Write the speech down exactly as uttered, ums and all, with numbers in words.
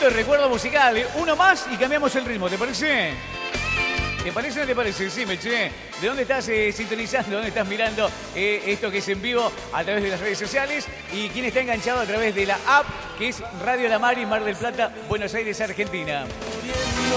de recuerdo musical. Uno más y cambiamos el ritmo, ¿te parece? ¿Te parece o no te parece? Sí, Meche. ¿De dónde estás eh, sintonizando? ¿De dónde estás mirando eh, esto que es en vivo a través de las redes sociales? ¿Y quién está enganchado a través de la app que es Radio La Mar y Mar del Plata, Buenos Aires, Argentina?